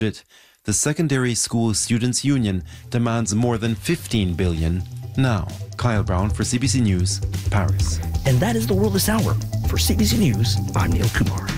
The Secondary School Students' Union demands more than $15 billion now. Kyle Brown for CBC News, Paris. And that is the world this hour. For CBC News, I'm Neil Kumar.